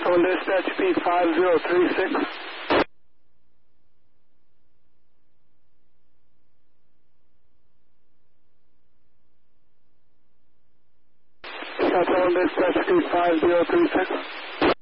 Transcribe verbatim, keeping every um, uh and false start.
One dispatch P five zero three six. South One dispatch P five zero three six.